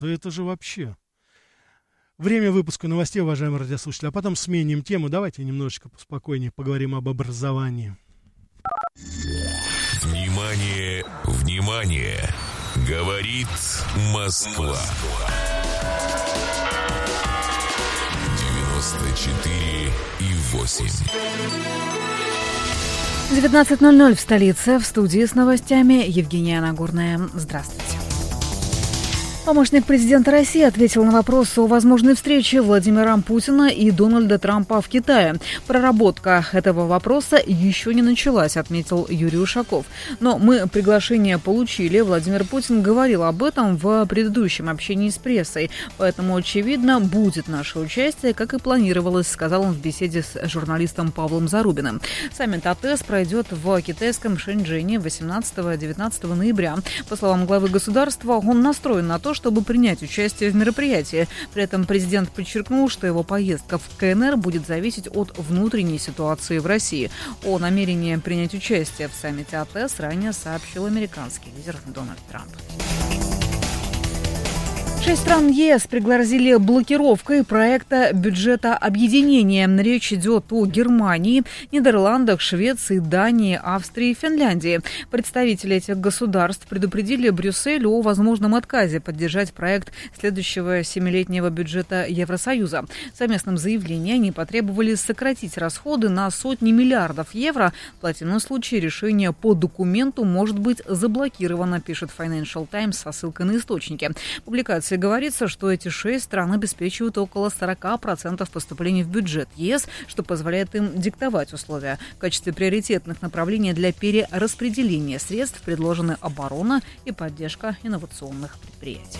то это же вообще... Время выпуска новостей, уважаемые радиослушатели, а потом сменим тему. Давайте немножечко поспокойнее поговорим об образовании. Внимание, внимание! Говорит Москва. 94,8. 19:00 в столице. В студии с новостями Евгения Нагорная. Здравствуйте. Помощник президента России ответил на вопрос о возможной встрече Владимира Путина и Дональда Трампа в Китае. Проработка этого вопроса еще не началась, отметил Юрий Ушаков. Но мы приглашение получили. Владимир Путин говорил об этом в предыдущем общении с прессой. Поэтому, очевидно, будет наше участие, как и планировалось, сказал он в беседе с журналистом Павлом Зарубиным. Саммит АТЭС пройдет в китайском Шэньчжэне 18-19 ноября. По словам главы государства, он настроен на то, чтобы принять участие в мероприятии. При этом президент подчеркнул, что его поездка в КНР будет зависеть от внутренней ситуации в России. О намерении принять участие в саммите АТЭС ранее сообщил американский лидер Дональд Трамп. 6 стран ЕС пригрозили блокировкой проекта бюджета объединения. Речь идет о Германии, Нидерландах, Швеции, Дании, Австрии и Финляндии. Представители этих государств предупредили Брюссель о возможном отказе поддержать проект следующего 7-летнего бюджета Евросоюза. В совместном заявлении они потребовали сократить расходы на сотни миллиардов евро. В противном случае решение по документу может быть заблокировано, пишет Financial Times со ссылкой на источники. Публикация говорится, что эти 6 стран обеспечивают около 40% поступлений в бюджет ЕС, что позволяет им диктовать условия. В качестве приоритетных направлений для перераспределения средств предложены оборона и поддержка инновационных предприятий.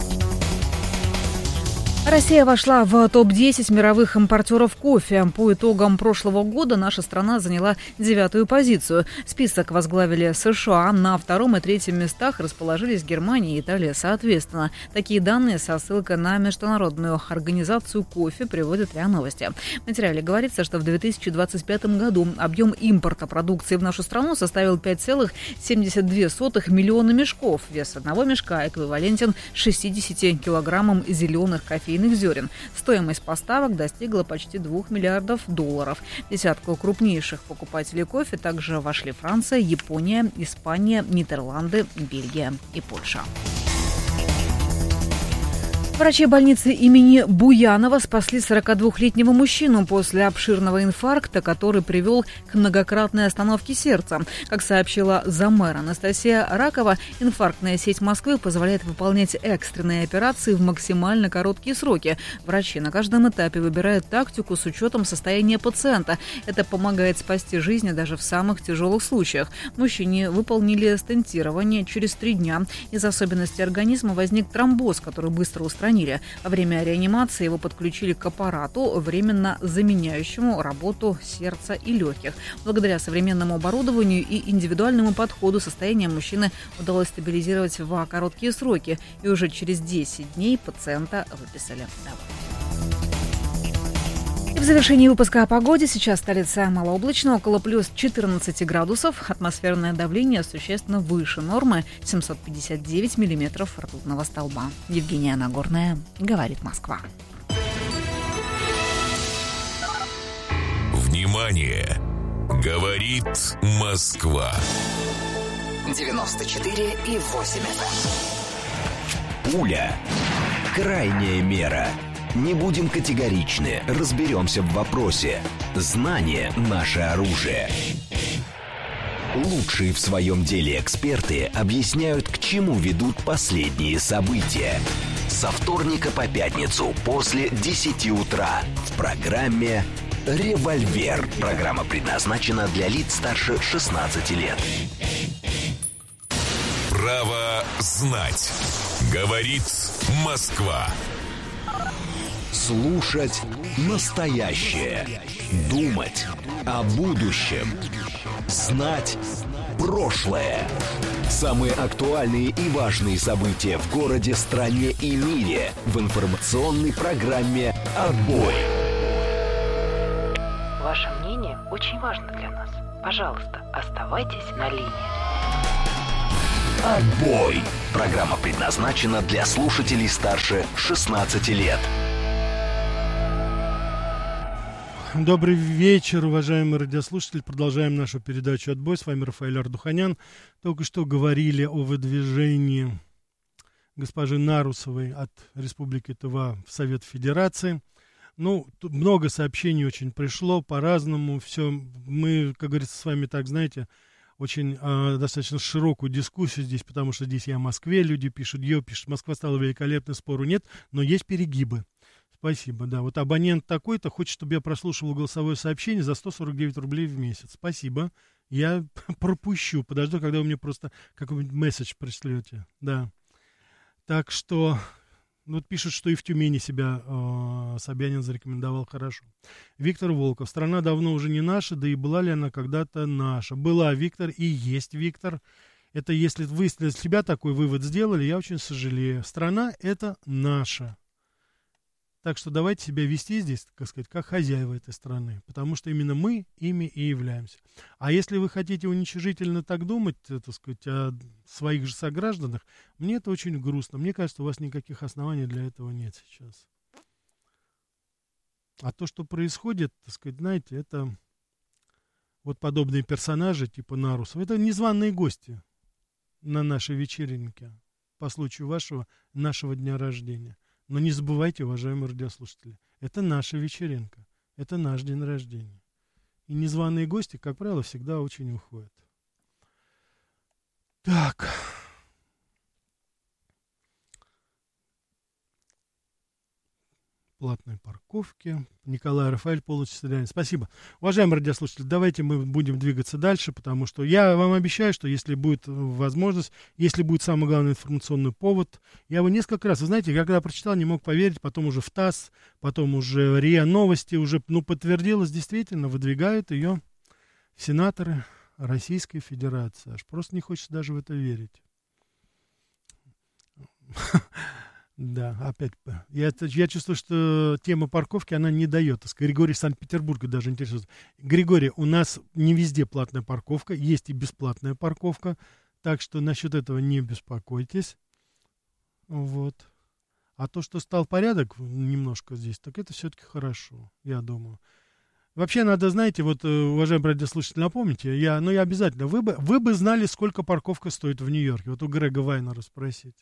Россия вошла в топ-10 мировых импортеров кофе. По итогам прошлого года наша страна заняла 9-ю позицию. Список возглавили США. На 2-м и 3-м местах расположились Германия и Италия соответственно. Такие данные со ссылкой на Международную организацию кофе приводит РИА Новости. В материале говорится, что в 2025 году объем импорта продукции в нашу страну составил 5,72 миллиона мешков. Вес одного мешка эквивалентен 60 килограммам зеленых кофейных зерен. Стоимость поставок достигла почти $2 миллиардов. В десятку крупнейших покупателей кофе также вошли Франция, Япония, Испания, Нидерланды, Бельгия и Польша. Врачи больницы имени Буянова спасли 42-летнего мужчину после обширного инфаркта, который привел к многократной остановке сердца. Как сообщила заммэра Анастасия Ракова, инфарктная сеть Москвы позволяет выполнять экстренные операции в максимально короткие сроки. Врачи на каждом этапе выбирают тактику с учетом состояния пациента. Это помогает спасти жизни даже в самых тяжелых случаях. Мужчине выполнили стентирование через 3 дня. Из особенностей организма возник тромбоз, который быстро устранили. Во время реанимации его подключили к аппарату, временно заменяющему работу сердца и легких. Благодаря современному оборудованию и индивидуальному подходу состояние мужчины удалось стабилизировать в короткие сроки. И уже через 10 дней пациента выписали домой. В завершении выпуска о погоде. Сейчас столица малооблачно, около плюс 14 градусов. Атмосферное давление существенно выше нормы, 759 миллиметров ртутного столба. Евгения Нагорная, говорит Москва. Внимание! Говорит Москва. 94,8. Пуля. Крайняя мера. Не будем категоричны, разберемся в вопросе. Знание – наше оружие. Лучшие в своем деле эксперты объясняют, к чему ведут последние события. Со вторника по пятницу после 10 утра в программе «Револьвер». Программа предназначена для лиц старше 16 лет. Право знать. Говорит Москва. Слушать настоящее. Думать о будущем. Знать прошлое. Самые актуальные и важные события в городе, стране и мире в информационной программе «Отбой». Ваше мнение очень важно для нас. Пожалуйста, оставайтесь на линии. «Отбой». Программа предназначена для слушателей старше 16 лет. Добрый вечер, уважаемые радиослушатели. Продолжаем нашу передачу «Отбой». С вами Рафаэль Ардуханян. Только что говорили о выдвижении госпожи Нарусовой от Республики Тыва в Совет Федерации. Ну, тут много сообщений очень пришло по-разному. Все, мы, как говорится, с вами так, знаете, очень достаточно широкую дискуссию здесь, потому что здесь я о Москве, люди пишут, Москва стала великолепной, спору нет, но есть перегибы. Спасибо, да. Вот абонент такой-то хочет, чтобы я прослушивал голосовое сообщение за 149 рублей в месяц. Спасибо. Я пропущу. Подожду, когда вы мне просто какой-нибудь месседж пришлете. Да. Так что, вот пишут, что и в Тюмени себя Собянин зарекомендовал хорошо. Виктор Волков. Страна давно уже не наша, да и была ли она когда-то наша? Была, Виктор, и есть, Виктор. Это если вы для себя такой вывод сделали, я очень сожалею. Страна — это наша. Так что давайте себя вести здесь, так сказать, как хозяева этой страны, потому что именно мы ими и являемся. А если вы хотите уничижительно так думать, так сказать, о своих же согражданах, мне это очень грустно. Мне кажется, у вас никаких оснований для этого нет сейчас. А то, что происходит, так сказать, знаете, это вот подобные персонажи типа Нарусова, это незваные гости на нашей вечеринке по случаю нашего дня рождения. Но не забывайте, уважаемые радиослушатели, это наша вечеринка, это наш день рождения. И незваные гости, как правило, всегда очень уходят. Так. Платные парковки. Николай Рафаэль, полностью солидарен. Спасибо. Уважаемые радиослушатели, давайте мы будем двигаться дальше, потому что я вам обещаю, что если будет возможность, если будет самый главный информационный повод, я его несколько раз, вы знаете, я когда прочитал, не мог поверить, потом уже в ТАСС, потом уже РИА Новости, уже, подтвердилось, действительно, выдвигают ее сенаторы Российской Федерации. Аж просто не хочется даже в это верить. Да, опять. Я чувствую, что тема парковки, она не дает. Григорий из Санкт-Петербурга даже интересуется. Григорий, у нас не везде платная парковка, есть и бесплатная парковка, так что насчет этого не беспокойтесь. Вот. А то, что стал порядок немножко здесь, так это все-таки хорошо, я думаю. Вообще надо, знаете, вот, уважаемые радиослушатели, напомните, я обязательно, вы бы знали, сколько парковка стоит в Нью-Йорке. Вот у Грега Вайнера спросите.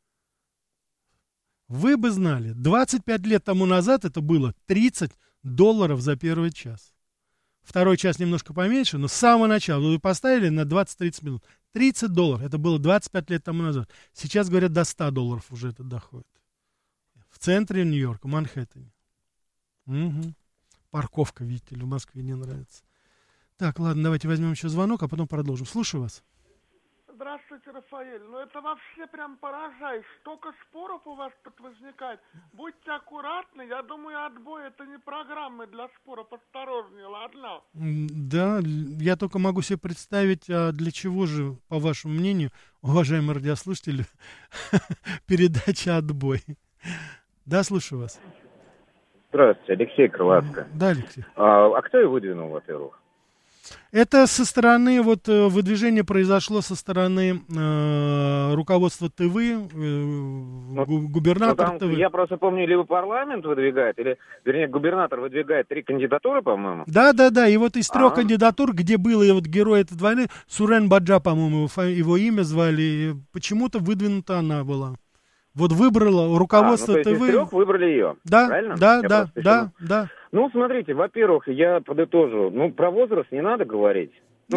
Вы бы знали, 25 лет тому назад это было $30 за первый час. Второй час немножко поменьше, но с самого начала вы поставили на 20-30 минут. $30, это было 25 лет тому назад. Сейчас, говорят, до $100 уже это доходит. В центре Нью-Йорка, Манхэттене. Угу. Парковка, видите ли, в Москве не нравится. Так, ладно, давайте возьмем еще звонок, а потом продолжим. Слушаю вас. Здравствуйте, Рафаэль. Ну это вообще прям поражает. Столько споров у вас тут возникает. Будьте аккуратны. Я думаю, отбой это не программы для споров. Осторожнее, ладно? Да, я только могу себе представить, а для чего же, по вашему мнению, уважаемые радиослушатели, передача «Отбой». Да, слушаю вас. Здравствуйте, Алексей Крылатко. Да, Алексей. А кто ее выдвинул, во-первых? Это со стороны, вот выдвижение произошло со стороны руководства Тывы, губернатор Тывы. Я просто помню, либо парламент выдвигает, или, вернее, губернатор выдвигает 3 кандидатуры, по-моему. Да, и вот из 3 кандидатур, где был и вот герой этой войны, Сурен Баджа, по-моему, его имя звали, почему-то выдвинута она была. Вот выбрала руководство Тывы. Из 3 выбрали ее, да, правильно? Да. Ну, смотрите, во-первых, я подытожу. Про возраст не надо говорить.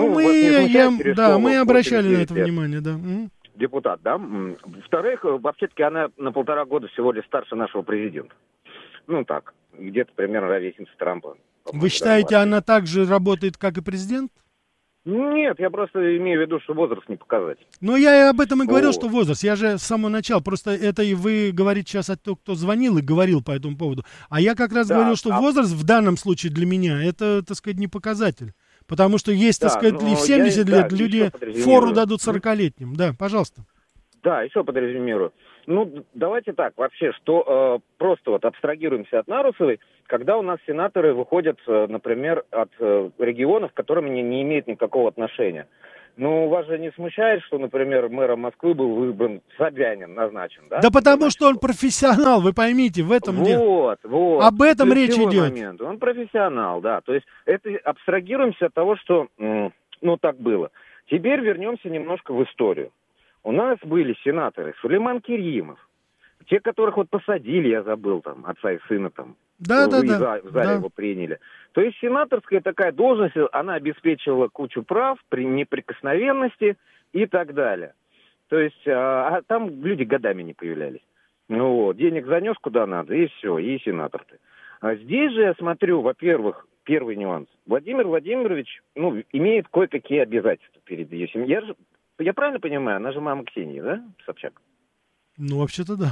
Мы обращали на это внимание, да. Депутат, да. Во-вторых, вообще-таки она на 1,5 года всего лишь старше нашего президента. Ну, так, где-то примерно ровесница Трампа. Вы считаете, она так же работает, как и президент? Нет, я просто имею в виду, что возраст не показатель. Ну, я и об этом и говорил, что возраст. Я же с самого начала, просто это и вы говорите сейчас о том, кто звонил и говорил по этому поводу. А я как раз говорил, что возраст в данном случае для меня, это, так сказать, не показатель. Потому что есть, так сказать, и в 70 лет люди фору дадут 40-летним. Да, пожалуйста. Да, еще подрезюмирую. Ну, давайте так, вообще, что просто вот абстрагируемся от Нарусовой, когда у нас сенаторы выходят, например, от регионов, к которым не имеют никакого отношения. Ну, вас же не смущает, что, например, мэром Москвы был выбран Собянин, назначен, да? Да потому что он профессионал, вы поймите, в этом дело. Вот. Об этом речь Ключевой идет. момент. Он профессионал, да. То есть это абстрагируемся от того, что, так было. Теперь вернемся немножко в историю. У нас были сенаторы Сулейман Керимов, те, которых вот посадили, я забыл, там, отца и сына, там, в зале его приняли. То есть сенаторская такая должность, она обеспечивала кучу прав, при неприкосновенности и так далее. То есть, там люди годами не появлялись. Денег занес куда надо, и все, и сенатор ты. А здесь же я смотрю, во-первых, первый нюанс. Владимир Владимирович, имеет кое-какие обязательства перед ее семьей. Я правильно понимаю, она же мама Ксении, да, Собчак? Ну, вообще-то да.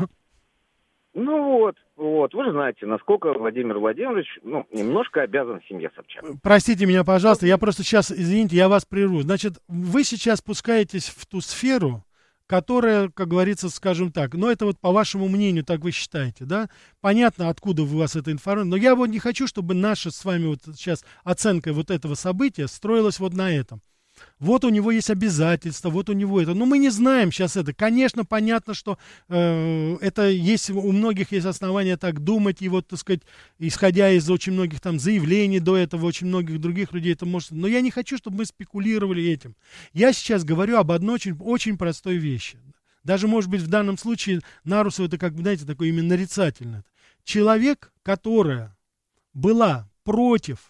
Вы же знаете, насколько Владимир Владимирович, немножко обязан семье Собчак. Простите меня, пожалуйста, я просто сейчас, извините, я вас прерву. Значит, вы сейчас спускаетесь в ту сферу, которая, как говорится, скажем так, это вот по вашему мнению, так вы считаете, да? Понятно, откуда у вас эта информация, но я вот не хочу, чтобы наша с вами вот сейчас оценка вот этого события строилась вот на этом. Вот у него есть обязательства, вот у него это. Мы не знаем сейчас это. Конечно, понятно, что это есть, у многих есть основания так думать, и вот, так сказать, исходя из очень многих там заявлений до этого, очень многих других людей это может... Но я не хочу, чтобы мы спекулировали этим. Я сейчас говорю об одной очень, очень простой вещи. Даже, может быть, в данном случае Нарусова это, как бы, знаете, такое именно нарицательное. Человек, которая была против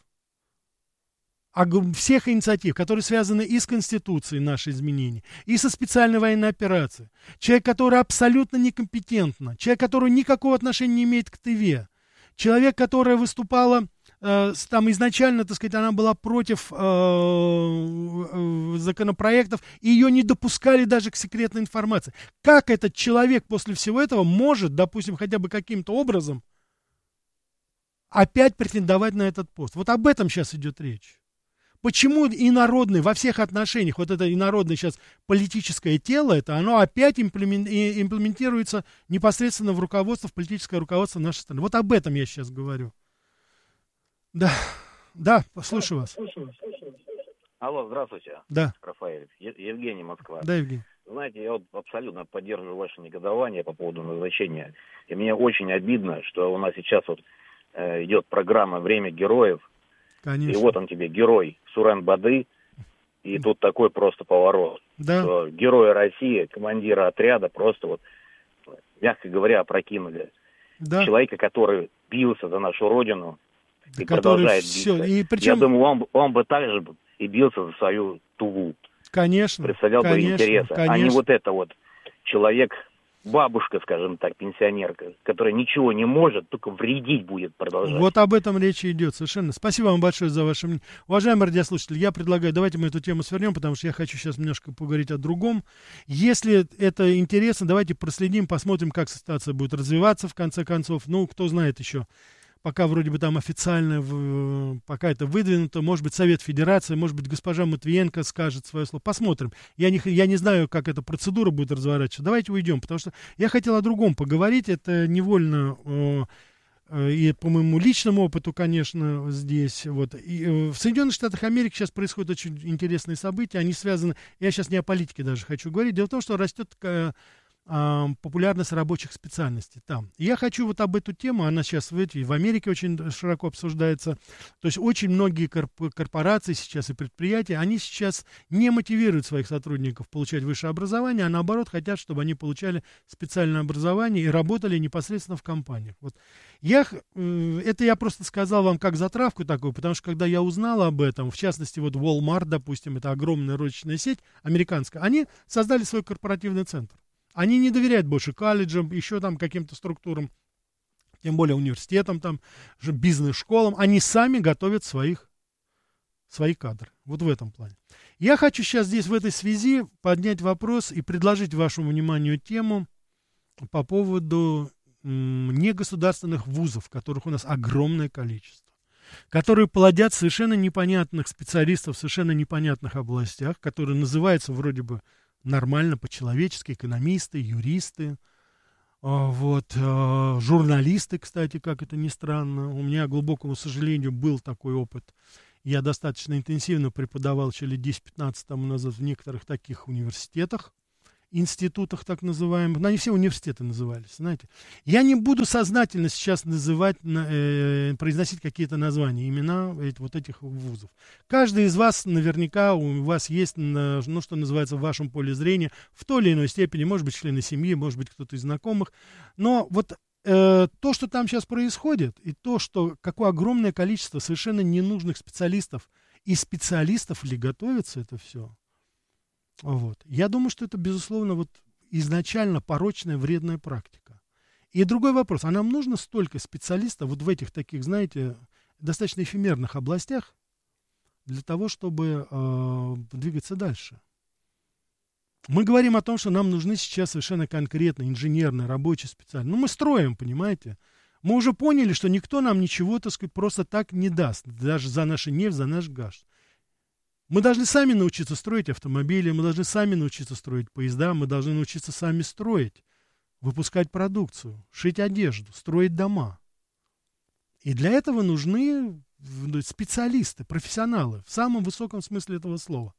всех инициатив, которые связаны и с Конституцией, наши изменения, и со специальной военной операцией. Человек, который абсолютно некомпетентна. Человек, который никакого отношения не имеет к ТВ. Человек, которая выступала, там изначально, так сказать, она была против законопроектов, и ее не допускали даже к секретной информации. Как этот человек после всего этого может, допустим, хотя бы каким-то образом опять претендовать на этот пост? Вот об этом сейчас идет речь. Почему инородный во всех отношениях, вот это инородное сейчас политическое тело, оно опять имплементируется непосредственно в руководство, в политическое руководство нашей страны. Вот об этом я сейчас говорю. Да, слушаю вас. Алло, здравствуйте. Да. Рафаэль. Евгений, Москва. Да, Евгений. Знаете, я абсолютно поддерживаю ваше негодование по поводу назначения. И мне очень обидно, что у нас сейчас идет программа «Время героев». Конечно. И вот он тебе, герой Сурен-Бады, и тут такой просто поворот. Да. Что героя России, командира отряда, просто мягко говоря, опрокинули. Да. Человека, который бился за нашу родину и продолжает биться. И причем... Я думаю, он бы также и бился за свою Туву. Конечно. Представлял бы интересы. Конечно. А не вот это человек... Бабушка, скажем так, пенсионерка, которая ничего не может, только вредить будет продолжать. Вот об этом речь идет, совершенно. Спасибо вам большое за ваше мнение. Уважаемые радиослушатели, я предлагаю, давайте мы эту тему свернем, потому что я хочу сейчас немножко поговорить о другом. Если это интересно, давайте проследим, посмотрим, как ситуация будет развиваться в конце концов. Кто знает еще. Пока вроде бы там официально, пока это выдвинуто, может быть, Совет Федерации, может быть, госпожа Матвиенко скажет свое слово. Посмотрим. Я не знаю, как эта процедура будет разворачиваться. Давайте уйдем, потому что я хотел о другом поговорить. Это невольно и по моему личному опыту, конечно, здесь. И в Соединенных Штатах Америки сейчас происходят очень интересные события. Они связаны, я сейчас не о политике даже хочу говорить. Дело в том, что растет популярность рабочих специальностей там. И я хочу об эту тему, она сейчас в Америке очень широко обсуждается. То есть очень многие корпорации сейчас и предприятия, они сейчас не мотивируют своих сотрудников получать высшее образование, а наоборот хотят, чтобы они получали специальное образование и работали непосредственно в компаниях. Это я просто сказал вам как затравку такую, потому что когда я узнал об этом, в частности, Walmart, допустим, это огромная розничная сеть американская, они создали свой корпоративный центр. Они не доверяют больше колледжам, еще там каким-то структурам, тем более университетам, там, бизнес-школам. Они сами готовят свои кадры. Вот в этом плане. Я хочу сейчас здесь в этой связи поднять вопрос и предложить вашему вниманию тему по поводу негосударственных вузов, которых у нас огромное количество, которые плодят совершенно непонятных специалистов в совершенно непонятных областях, которые называются вроде бы нормально, по-человечески, экономисты, юристы, журналисты, кстати, как это ни странно. У меня, к глубокому сожалению, был такой опыт. Я достаточно интенсивно преподавал еще лет 10-15 тому назад в некоторых таких университетах, институтах так называемых. Но они все университеты назывались, знаете. Я не буду сознательно сейчас называть, произносить какие-то названия, имена вот этих вузов. Каждый из вас, наверняка, у вас есть, ну, что называется, в вашем поле зрения, в той или иной степени, может быть, члены семьи, может быть, кто-то из знакомых. Но вот то, что там сейчас происходит, и то, что какое огромное количество совершенно ненужных специалистов, и специалистов ли готовится это все, вот. Я думаю, что это, безусловно, вот изначально порочная, вредная практика. И другой вопрос, а нам нужно столько специалистов вот в этих таких, знаете, достаточно эфемерных областях для того, чтобы двигаться дальше? Мы говорим о том, что нам нужны сейчас совершенно конкретно инженерные, рабочие специалисты. Ну, мы строим, понимаете? Мы уже поняли, что никто нам ничего, так сказать, просто так не даст, даже за нашу нефть, за наш газ. Мы должны сами научиться строить автомобили, мы должны сами научиться строить поезда, мы должны научиться сами строить, выпускать продукцию, шить одежду, строить дома. И для этого нужны специалисты, профессионалы, в самом высоком смысле этого слова.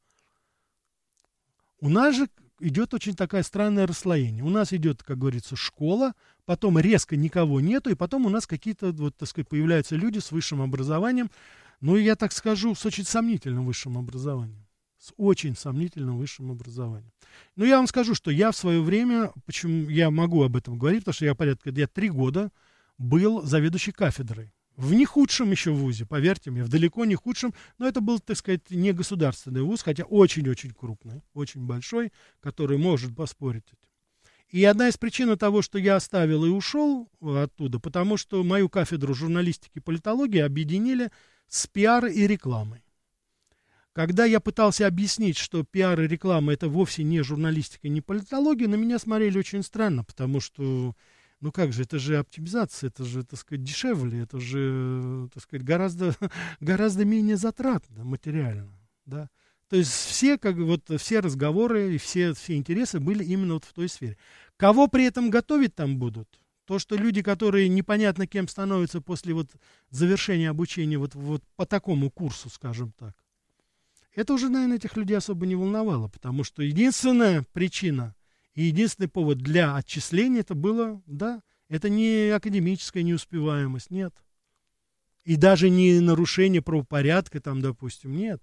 У нас же идет очень такая странное расслоение. У нас идет, как говорится, школа, потом резко никого нету, и потом у нас какие-то, вот, так сказать, появляются люди с высшим образованием, ну, я так скажу, с очень сомнительным высшим образованием. С очень сомнительным высшим образованием. Но я вам скажу, что я в свое время, почему я могу об этом говорить, потому что я 3 года был заведующий кафедрой. В не худшем еще вузе, поверьте мне, в далеко не худшем, но это был, так сказать, не государственный вуз, хотя очень-очень крупный, очень большой, который может поспорить этим. И одна из причин того, что я оставил и ушел оттуда, потому что мою кафедру журналистики и политологии объединили с пиар и рекламой. Когда я пытался объяснить, что пиар и реклама это вовсе не журналистика и не политология, на меня смотрели очень странно, потому что ну как же, это же оптимизация, это же, так сказать, дешевле, это же, так сказать, гораздо менее затратно материально, да. То есть все разговоры и все интересы были именно вот в той сфере. Кого при этом готовить там будут? То, что люди, которые непонятно кем становятся после вот завершения обучения вот по такому курсу, скажем так, это уже, наверное, этих людей особо не волновало, потому что единственная причина и единственный повод для отчисления это было, да, это не академическая неуспеваемость, нет. И даже не нарушение правопорядка там, допустим, нет.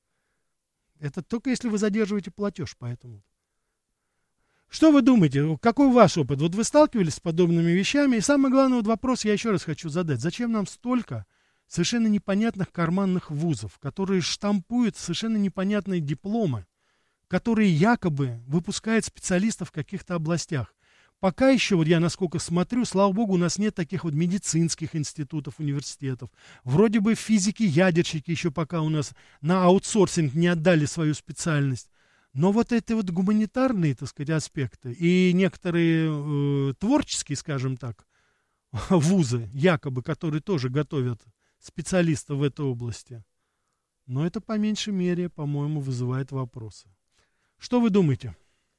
Это только если вы задерживаете платеж, поэтому. Что вы думаете, какой ваш опыт? Вот вы сталкивались с подобными вещами, и самый главный вот вопрос я еще раз хочу задать. Зачем нам столько совершенно непонятных карманных вузов, которые штампуют совершенно непонятные дипломы, которые якобы выпускают специалистов в каких-то областях? Пока еще, вот я насколько смотрю, слава богу, у нас нет таких вот медицинских институтов, университетов. Вроде бы физики-ядерщики еще пока у нас на аутсорсинг не отдали свою специальность. Но вот эти вот гуманитарные, так сказать, аспекты и некоторые творческие, скажем так, вузы, якобы, которые тоже готовят специалистов в этой области, но это по меньшей мере, по-моему, вызывает вопросы. Что вы думаете?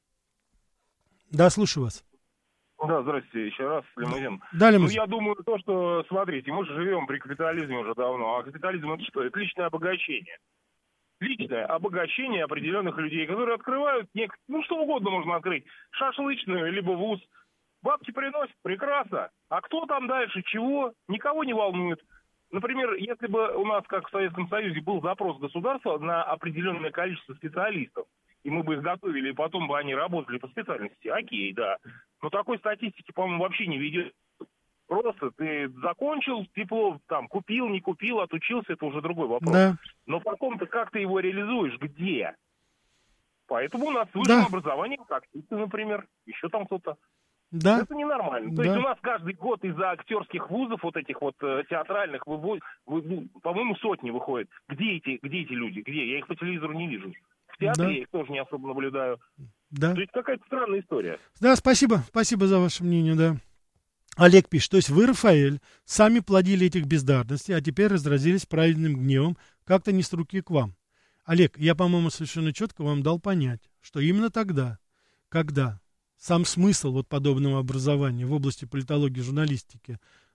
Да, слушаю вас. Да, здрасте, еще раз, Лимузин. Да, Лимузин. Ну, я думаю, то, что, смотрите, мы же живем при капитализме уже давно, а капитализм это что? Это личное обогащение. Личное обогащение определенных людей, которые открывают, ну, что угодно можно открыть, шашлычную, либо вуз. Бабки приносят, прекрасно. А кто там дальше, чего, никого не волнует. Например, если бы у нас, как в Советском Союзе, был запрос государства на определенное количество специалистов, и мы бы их готовили, и потом бы они работали по специальности, окей, да. Но такой статистики, по-моему, вообще не ведет. Просто ты закончил, тепло там купил, не купил, отучился, это уже другой вопрос. Да. Но потом-то как ты его реализуешь, где? Поэтому у нас с высшим образованием, как ты, например, еще там кто-то. Да. Это ненормально. Да. То есть у нас каждый год из-за актерских вузов, вот этих вот театральных, по-моему, сотни выходит. Где эти люди? Где? Я их по телевизору не вижу. В театре я их тоже не особо наблюдаю. Да. То есть какая-то странная история. Да, спасибо за ваше мнение, да. Олег пишет, то есть вы, Рафаэль, сами плодили этих бездарностей, а теперь разразились праведным гневом, как-то не с руки к вам. Олег, я, по-моему, совершенно четко вам дал понять, что именно тогда, когда сам смысл вот подобного образования в области политологии и журналистики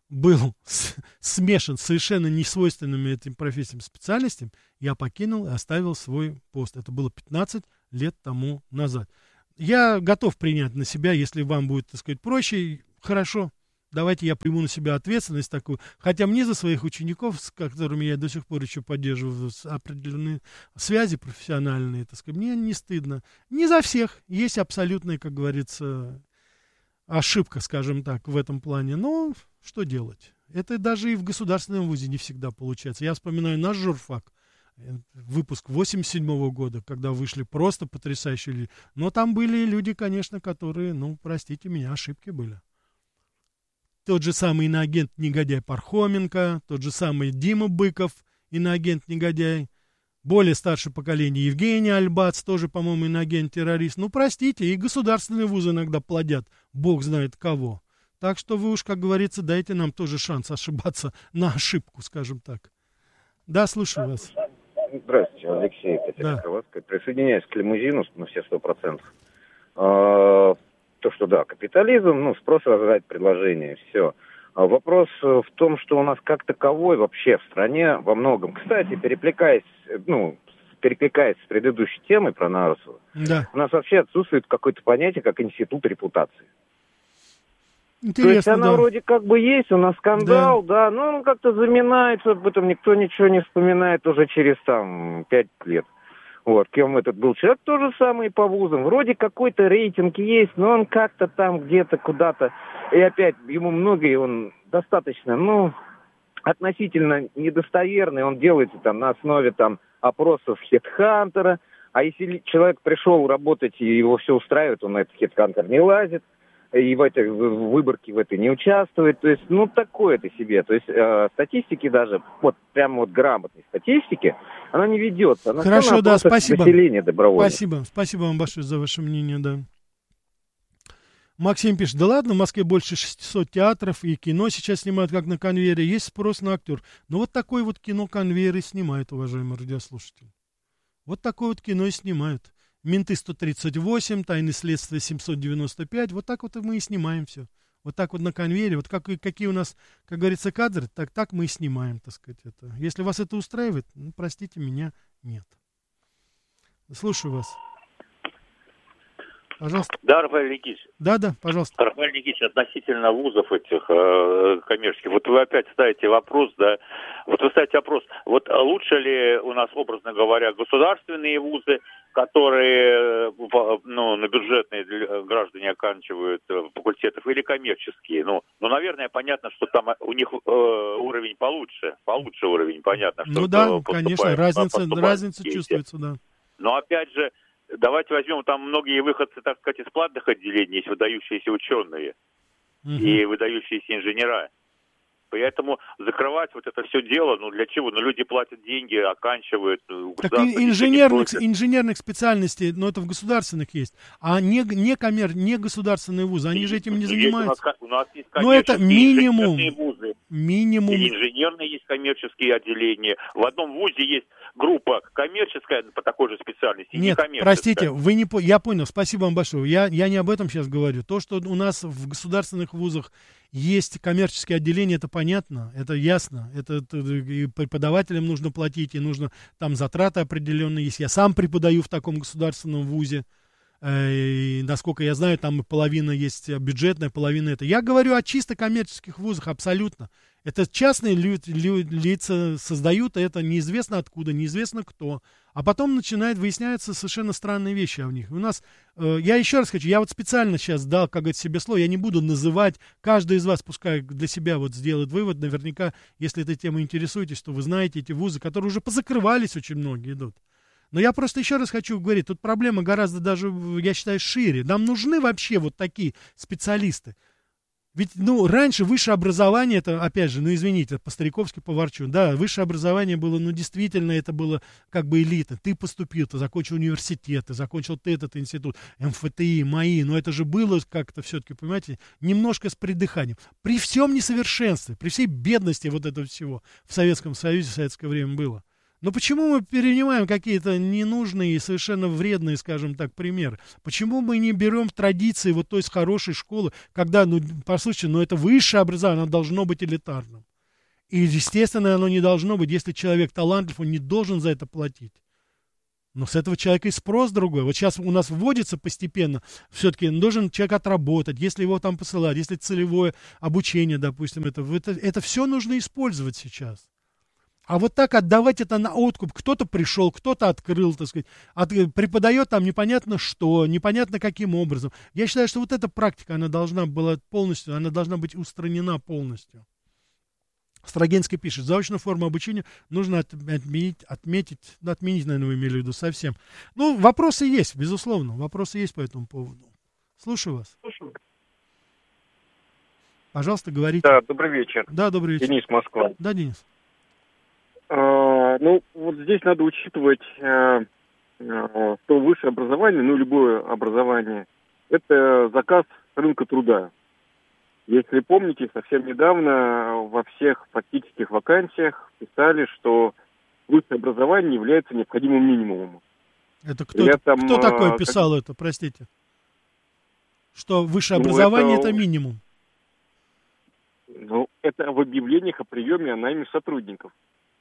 был смешан с совершенно несвойственными этим профессиям специальностями, я покинул и оставил свой пост. Это было 15 лет тому назад. Я готов принять на себя, если вам будет, так сказать, проще, хорошо, давайте я приму на себя ответственность такую. Хотя мне за своих учеников, с которыми я до сих пор еще поддерживаю определенные связи профессиональные, так сказать, мне не стыдно. Не за всех. Есть абсолютная, как говорится, ошибка, скажем так, в этом плане. Но что делать? Это даже и в государственном вузе не всегда получается. Я вспоминаю наш журфак, выпуск 87-го года, когда вышли просто потрясающие люди. Но там были люди, конечно, которые, ну, простите меня, ошибки были. Тот же самый иноагент-негодяй Пархоменко, тот же самый Дима Быков, иноагент-негодяй, более старшее поколение Евгений Альбац, тоже, по-моему, иноагент-террорист. Ну, простите, и государственные вузы иногда плодят, бог знает кого. Так что вы уж, как говорится, дайте нам тоже шанс ошибаться на ошибку, скажем так. Да, слушаю вас. Здравствуйте, Алексей. Да. Присоединяюсь к лимузину на все 100%. То, что да, капитализм, ну, спрос рождает предложение, все. Вопрос в том, что у нас как таковой вообще в стране во многом, кстати, перекликаясь с предыдущей темой про Нарусова, да, у нас вообще отсутствует какое-то понятие, как институт репутации. Интересно, то есть она да. вроде как бы есть, у нас скандал, да, но он как-то заминается, об этом никто ничего не вспоминает уже через 5 лет. Вот, кем этот был человек, то же самое и по вузам. Вроде какой-то рейтинг есть, но он как-то там где-то куда-то, и опять ему много, и он достаточно, относительно недостоверный, он делается там на основе опросов хедхантера, а если человек пришел работать и его все устраивает, он на этот хедхантер не лазит, и в этой выборке в этой не участвует, то есть, такое-то себе, то есть статистики даже, прямо грамотной статистики, она не ведется. Она хорошо, да, спасибо. Население добровольно. Спасибо вам большое за ваше мнение, да. Максим пишет, да ладно, в Москве больше 600 театров, и кино сейчас снимают как на конвейере, есть спрос на актер. Но вот такое вот кино конвейер и снимает, уважаемые радиослушатели. Вот такое вот кино и снимают. Менты 138, тайны следствия 795. Вот так вот мы и снимаем все. Вот так вот на конвейере. Вот какие у нас, как говорится, кадры, так мы и снимаем, так сказать. Это. Если вас это устраивает, простите меня, нет. Слушаю вас. Пожалуйста. Да, Рафаэль Никитич. Да, пожалуйста. Рафаэль Никитич, относительно вузов этих коммерческих. Вот вы опять ставите вопрос, да. Вот вы ставите вопрос, вот лучше ли у нас, образно говоря, государственные вузы, которые, на бюджетные граждане оканчивают факультетов, или коммерческие? Наверное, понятно, что там у них уровень получше уровень, понятно. Что да, конечно, разница чувствуется, да. Но опять же, давайте возьмем, там многие выходцы, так сказать, из платных отделений, есть выдающиеся ученые и выдающиеся инженера. Поэтому закрывать вот это все дело, для чего? Люди платят деньги, оканчивают. Так инженерных специальностей, это в государственных есть, а не государственные вузы, они же этим не занимаются. У нас есть это минимум. Вузы. Минимум. И инженерные есть коммерческие отделения. В одном вузе есть группа коммерческая по такой же специальности. Нет, простите, я понял, спасибо вам большое. Я не об этом сейчас говорю. То, что у нас в государственных вузах есть коммерческие отделения, это понятно, это ясно. Это и преподавателям нужно платить, и нужно там затраты определенные есть. Я сам преподаю в таком государственном вузе. И, насколько я знаю, там половина есть бюджетная, половина это. Я говорю о чисто коммерческих вузах, абсолютно. Это частные лица создают, это неизвестно откуда, неизвестно кто. А потом выясняются совершенно странные вещи о них. У нас, я еще раз хочу, я специально сейчас дал, как говорится, себе слово, я не буду называть, каждый из вас пускай для себя сделает вывод, наверняка, если этой темой интересуетесь, то вы знаете эти вузы, которые уже позакрывались, очень многие идут. Но я просто еще раз хочу говорить, тут проблема гораздо даже, я считаю, шире. Нам нужны вообще такие специалисты. Ведь, раньше высшее образование, это, опять же, извините, по-стариковски поворчу, да, высшее образование было, действительно, это было как бы элита. Ты поступил, ты закончил университет, ты закончил этот институт, МФТИ, МАИ, но это же было как-то все-таки, понимаете, немножко с придыханием. При всем несовершенстве, при всей бедности этого всего в Советском Союзе в советское время было. Но почему мы перенимаем какие-то ненужные и совершенно вредные, скажем так, примеры? Почему мы не берем традиции вот той с хорошей школы, когда, ну, по сути, ну, это высшее образование, оно должно быть элитарным. И, естественно, оно не должно быть, если человек талантлив, он не должен за это платить. Но с этого человека и спрос другой. Вот сейчас у нас вводится постепенно, все-таки должен человек отработать, если его там посылать, если целевое обучение, допустим, это все нужно использовать сейчас. А вот так отдавать это на откуп, кто-то пришел, кто-то открыл, так сказать, преподает там непонятно что, непонятно каким образом. Я считаю, что вот эта практика, она должна быть устранена полностью. Строгенский пишет, заочную форму обучения нужно отменить, наверное, вы имели в виду совсем. Ну, вопросы есть, безусловно, вопросы есть по этому поводу. Слушаю вас. Пожалуйста, говорите. Да, добрый вечер. Да, добрый вечер. Денис, Москва. Да, Денис. Ну, вот здесь надо учитывать, что высшее образование, ну, любое образование, это заказ рынка труда. Если помните, совсем недавно во всех фактических вакансиях писали, что высшее образование является необходимым минимумом. Это кто такой писал это, простите? Что высшее образование это минимум? Ну, это в объявлениях о приеме о найме сотрудников.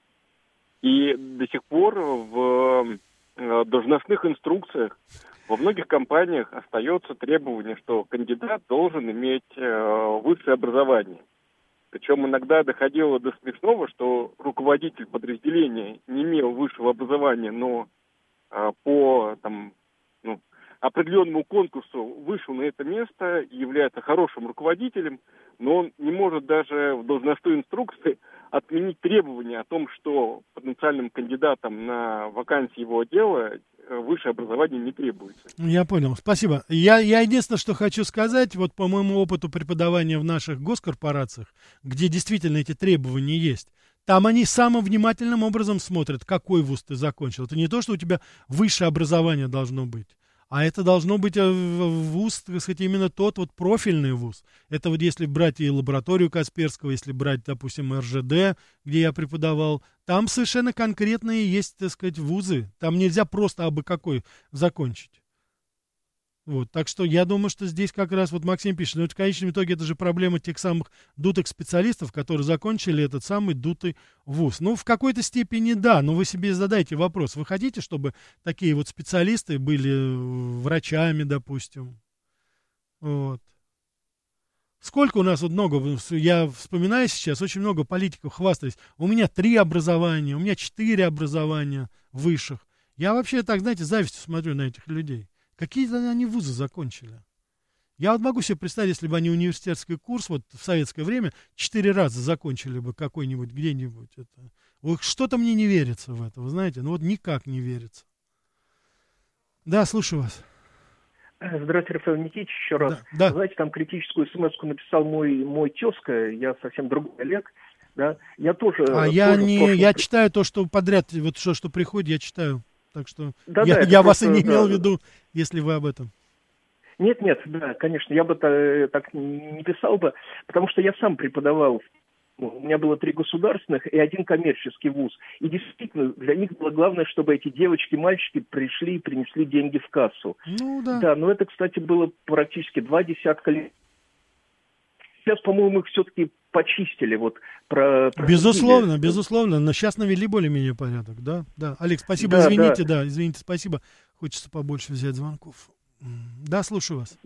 И до сих пор в должностных инструкциях во многих компаниях остается требование, что кандидат должен иметь высшее образование. Причем иногда доходило до смешного, что руководитель подразделения не имел высшего образования, но по определенному конкурсу вышел на это место, является хорошим руководителем, но он не может даже в должностной инструкции отменить требования о том, что потенциальным кандидатам на вакансии его отдела высшее образование не требуется. Я понял, спасибо. Я единственное, что хочу сказать, вот по моему опыту преподавания в наших госкорпорациях, где действительно эти требования есть, там они самым внимательным образом смотрят, какой вуз ты закончил. Это не то, что у тебя высшее образование должно быть. А это должно быть вуз, так сказать, именно тот вот профильный вуз. Это вот если брать и лабораторию Касперского, если брать, допустим, РЖД, где я преподавал, там совершенно конкретные есть, так сказать, вузы. Там нельзя просто абы какой закончить. Вот, так что я думаю, что здесь как раз вот Максим пишет, но в конечном итоге это же проблема тех самых дутых специалистов, которые закончили этот самый дутый вуз. Ну, в какой-то степени да, но вы себе задайте вопрос, вы хотите, чтобы такие вот специалисты были врачами, допустим? Вот. Сколько у нас вот много, я вспоминаю сейчас, очень много политиков хвастались. У меня 3 образования, у меня 4 образования высших. Я вообще так, знаете, завистью смотрю на этих людей. Какие-то они вузы закончили. Я вот могу себе представить, если бы они университетский курс вот в советское время 4 раза закончили бы какой-нибудь где-нибудь. Вот что-то мне не верится в это, вы знаете, ну вот никак не верится. Да, слушаю вас. Здравствуйте, Рафаэль Никитич, еще раз. Да. Знаете, там критическую смс-ку написал мой тезка, я совсем другой Олег. Да? Я тоже... Я читаю то, что подряд, вот что приходит, я читаю. Так что я вас и не имел в виду, если вы об этом. Нет, да, конечно, я бы так не писал бы, потому что я сам преподавал. У меня было 3 государственных и 1 коммерческий вуз. И действительно, для них было главное, чтобы эти девочки, мальчики пришли и принесли деньги в кассу. Ну да. Да, но это, кстати, было практически 20 лет. Сейчас, по-моему, их все-таки почистили. Безусловно, но сейчас навели более-менее порядок, да. Олег, спасибо, извините, спасибо. Хочется побольше взять звонков. Да, слушаю вас.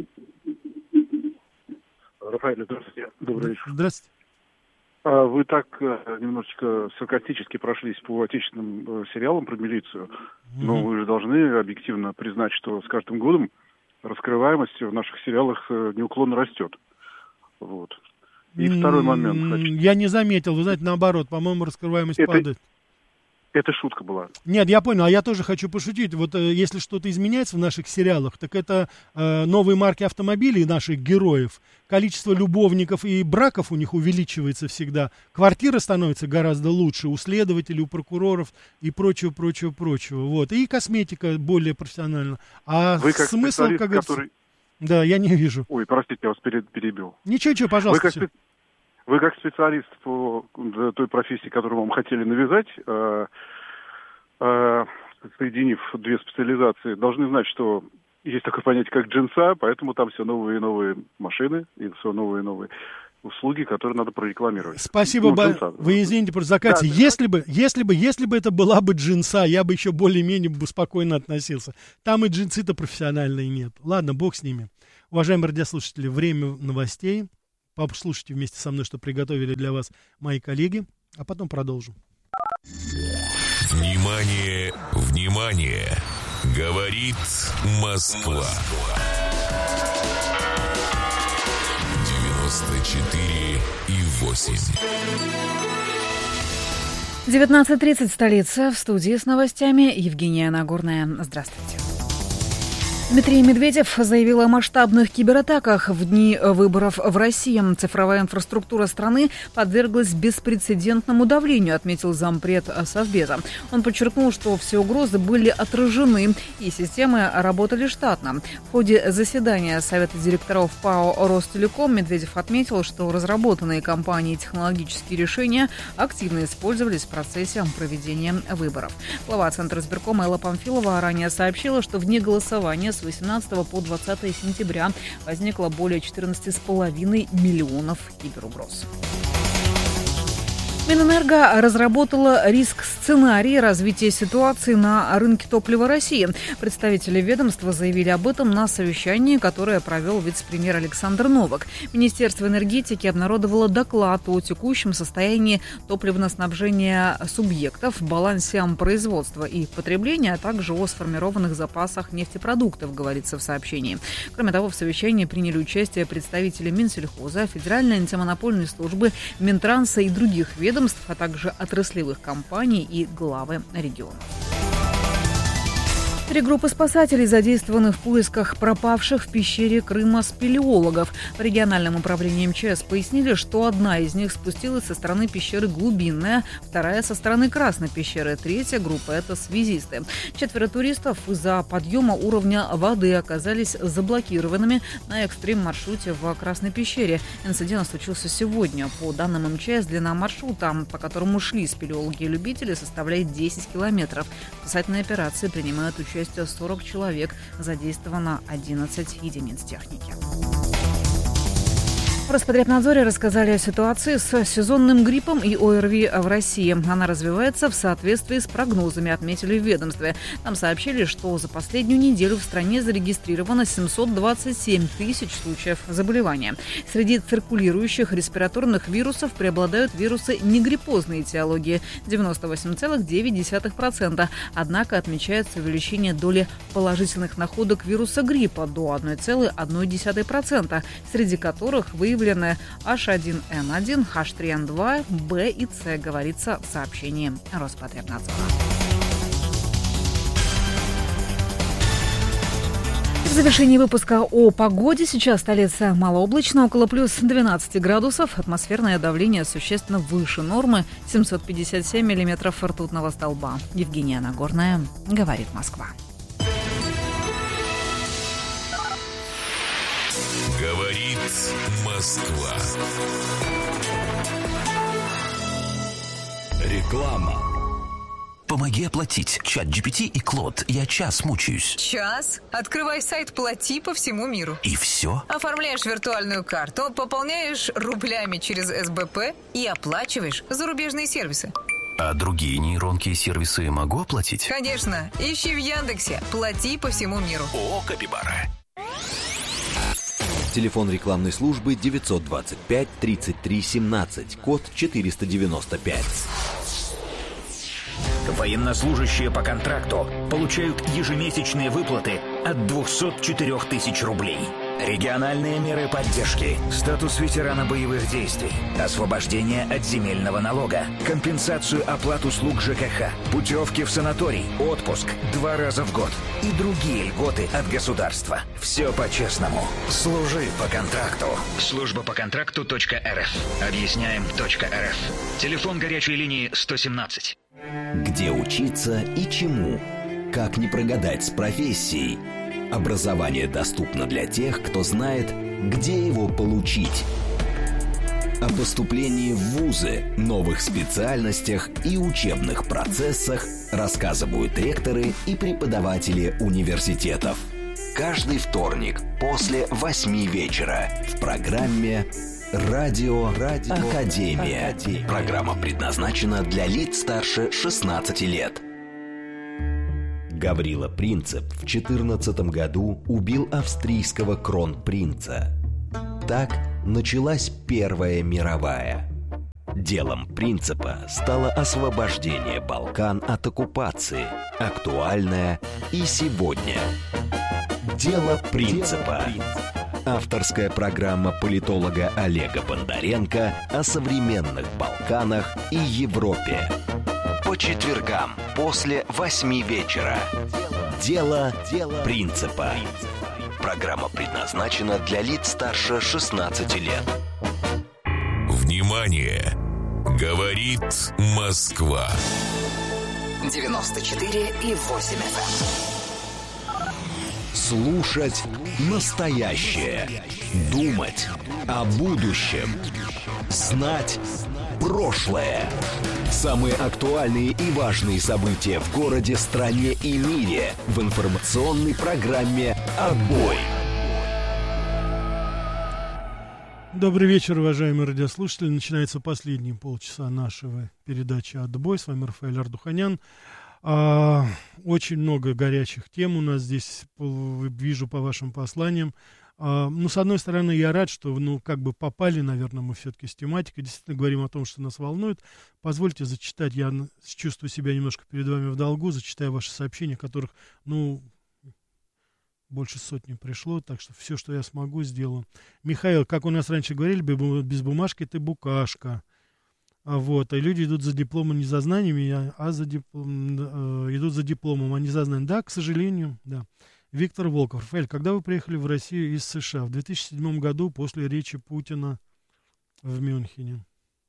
Рафаэль, здравствуйте. Добрый вечер. Здравствуйте. Вы так немножечко саркастически прошлись по отечественным сериалам про милицию, но вы же должны объективно признать, что с каждым годом раскрываемость в наших сериалах неуклонно растет. Вот. И второй момент. Я не заметил, вы знаете, наоборот, по-моему, раскрываемость падает. Это шутка была. Нет, я понял, а я тоже хочу пошутить. Вот если что-то изменяется в наших сериалах, так это новые марки автомобилей наших героев, количество любовников и браков у них увеличивается всегда, квартира становится гораздо лучше, у следователей, у прокуроров и прочего. Вот. И косметика более профессиональна. А вы как смысл, как говорится... Да, я не вижу. Ой, простите, я вас перебил. Ничего, пожалуйста. Вы как специалист по той профессии, которую вам хотели навязать, соединив две специализации, должны знать, что есть такое понятие, как джинса, поэтому там все новые и новые машины и все новые и новые услуги, которые надо прорекламировать. Спасибо, вы извините, просто закате. Да, если бы это была бы джинса, я бы еще более-менее спокойно относился. Там и джинсы-то профессиональные нет. Ладно, бог с ними. Уважаемые радиослушатели, время новостей. Послушайте вместе со мной, что приготовили для вас мои коллеги, а потом продолжим. Внимание, внимание! Говорит Москва. 94,8. 19:30, столица. В студии с новостями Евгения Нагорная. Здравствуйте. Дмитрий Медведев заявил о масштабных кибератаках в дни выборов в России. Цифровая инфраструктура страны подверглась беспрецедентному давлению, отметил зампред Совбеза. Он подчеркнул, что все угрозы были отражены и системы работали штатно. В ходе заседания Совета директоров ПАО «Ростелеком» Медведев отметил, что разработанные компанией технологические решения активно использовались в процессе проведения выборов. Глава Центра избиркома Элла Памфилова ранее сообщила, что в дни голосования с 18 по 20 сентября возникло более 14,5 миллионов киберугроз. Минэнерго разработала риск-сценарий развития ситуации на рынке топлива России. Представители ведомства заявили об этом на совещании, которое провел вице-премьер Александр Новак. Министерство энергетики обнародовало доклад о текущем состоянии топливоснабжения субъектов, балансе производства и потребления, а также о сформированных запасах нефтепродуктов, говорится в сообщении. Кроме того, в совещании приняли участие представители Минсельхоза, Федеральной антимонопольной службы, Минтранса и других ведомств, а также отраслевых компаний и главы регионов. 3 группы спасателей задействованы в поисках пропавших в пещере Крыма спелеологов. В региональном управлении МЧС пояснили, что одна из них спустилась со стороны пещеры Глубинная, вторая со стороны Красной пещеры, третья группа – это связисты. 4 туристов из-за подъема уровня воды оказались заблокированными на экстрим-маршруте в Красной пещере. Инцидент случился сегодня. По данным МЧС, длина маршрута, по которому шли спелеологи-любители, составляет 10 километров. В спасательной операции принимают участие 40 человек, задействовано 11 единиц техники. В Роспотребнадзоре рассказали о ситуации с сезонным гриппом и ОРВИ в России. Она развивается в соответствии с прогнозами, отметили в ведомстве. Там сообщили, что за последнюю неделю в стране зарегистрировано 727 тысяч случаев заболевания. Среди циркулирующих респираторных вирусов преобладают вирусы негриппозной этиологии – 98,9%. Однако отмечается увеличение доли положительных находок вируса гриппа до 1,1%, среди которых выявлены H1N1, H3N2, B и C, говорится в сообщении Роспотребнадзора. В завершении выпуска о погоде. Сейчас столица малооблачно, около плюс 12 градусов. Атмосферное давление существенно выше нормы, 757 миллиметров ртутного столба. Евгения Нагорная, говорит Москва. Говорит Москва. Реклама. Помоги оплатить. ChatGPT и Клод. Я час мучаюсь. Час? Открывай сайт «Плати» по всему миру. И все? Оформляешь виртуальную карту, пополняешь рублями через СБП и оплачиваешь зарубежные сервисы. А другие нейронки и сервисы могу оплатить? Конечно. Ищи в Яндексе «Плати» по всему миру. О, Капибара. Телефон рекламной службы 925 33 17, код 495. Военнослужащие по контракту получают ежемесячные выплаты от 204 тысяч рублей. Региональные меры поддержки, статус ветерана боевых действий, освобождение от земельного налога, компенсацию оплат услуг ЖКХ, путевки в санаторий, отпуск 2 раза в год и другие льготы от государства. Все по-честному. Служи по контракту. Служба по контракту.рф. Объясняем.рф. Телефон горячей линии 117. Где учиться и чему? Как не прогадать с профессией? Образование доступно для тех, кто знает, где его получить. О поступлении в вузы, новых специальностях и учебных процессах рассказывают ректоры и преподаватели университетов. Каждый вторник после 8 вечера в программе «Радио Академия». Программа предназначена для лиц старше 16 лет. Гаврила Принцип в 14 году убил австрийского кронпринца. Так началась Первая мировая. Делом Принципа стало освобождение Балкан от оккупации, актуальное и сегодня. Дело Принципа. Авторская программа политолога Олега Бондаренко о современных Балканах и Европе. По четвергам после 8 вечера. Дело Принципа. Программа предназначена для лиц старше 16 лет. Внимание! Говорит Москва. 94,8 FM. Слушать настоящее. Думать о будущем. Знать прошлое. Самые актуальные и важные события в городе, стране и мире в информационной программе «Отбой». Добрый вечер, уважаемые радиослушатели. Начинается последние полчаса нашего передачи «Отбой». С вами Рафаэль Ардуханян. Очень много горячих тем у нас здесь, вижу по вашим посланиям. С одной стороны, я рад, что, попали, наверное, мы все-таки с тематикой. Действительно говорим о том, что нас волнует. Позвольте зачитать, я чувствую себя немножко перед вами в долгу, зачитаю ваши сообщения, которых, больше сотни пришло, так что все, что я смогу, сделаю. Михаил, как у нас раньше говорили, без бумажки ты букашка. И люди идут за дипломом не за знаниями, идут за дипломом, а не за знаниями. Да, к сожалению, да. Виктор Волков. Рафаэль, когда вы приехали в Россию из США? В 2007 году, после речи Путина в Мюнхене.